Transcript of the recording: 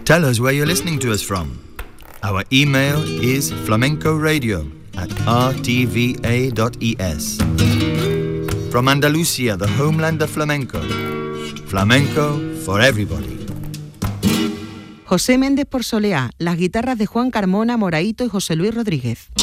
Tell us where you're listening to us from. Our email is flamencoradio@rtva.es. From Andalusia, the homeland of flamenco. Flamenco for everybody. José Méndez por Soleá, las guitarras de Juan Carmona, Moraíto y José Luis Rodríguez.